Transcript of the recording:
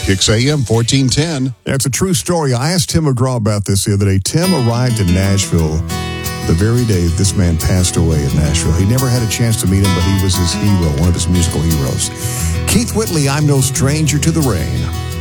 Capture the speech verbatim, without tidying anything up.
Kix A M fourteen ten. That's a true story. I asked Tim McGraw about this the other day. Tim arrived in Nashville the very day this man passed away in Nashville. He never had a chance to meet him, but he was his hero, one of his musical heroes. Keith Whitley, I'm No Stranger to the Rain.